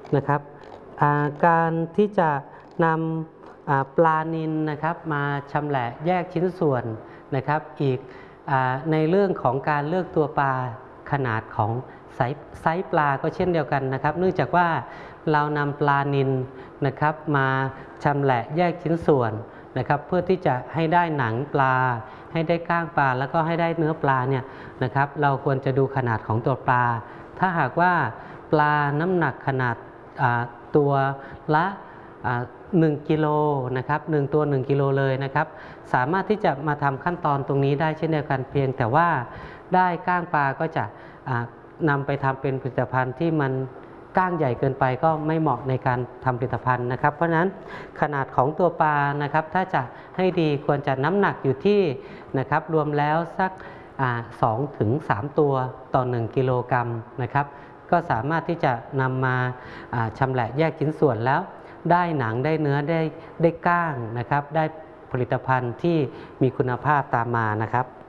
นะครับการที่จะนำปลานิลนะครับมาชำแหละแยกชิ้นส่วนนะครับอีกในเรื่องของการเลือกตัวปลาขนาดของไซส์ปลาก็เช่นเดียวกันนะครับเนื่องจากว่าเรานำปลานิลนะครับมาชำแหละแยกชิ้นส่วนนะครับเพื่อที่จะให้ได้หนังปลาให้ได้ก้างปลาแล้วก็ให้ได้เนื้อปลาเนี่ยนะครับเราควรจะดูขนาดของตัวปลาถ้าหากว่าปลาน้ำหนักขนาดตัวละ1 กิโลนะครับ1 ตัว 1 กิโลเลยนะครับสามารถที่จะมาทำขั้นตอนตรงนี้ได้เช่นเดียวกันเพียงแต่ว่าได้ก้างปลาก็จะนำไปทำเป็นผลิตภัณฑ์ที่มันก้างใหญ่เกินไปก็ไม่เหมาะในการทำผลิตภัณฑ์นะครับเพราะฉะนั้นขนาดของตัวปลานะครับถ้าจะให้ดีควรจะน้ำหนักอยู่ที่นะครับรวมแล้วสัก2 ถึง 3 ตัวต่อ 1 กิโลกรัมนะครับก็สามารถที่จะนำมาชำแหละแยกชิ้นส่วนแล้วได้หนังได้เนื้อได้ก้างนะครับได้ผลิตภัณฑ์ที่มีคุณภาพตามมานะครับ